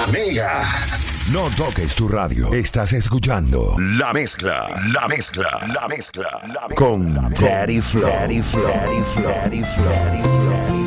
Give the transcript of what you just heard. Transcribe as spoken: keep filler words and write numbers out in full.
Mega. No toques tu radio. Estás escuchando La mezcla, la mezcla, la mezcla, la mezcla. Con Daddy Flow. Daddy Flow. Daddy Flow. Daddy Flow. Daddy Flow.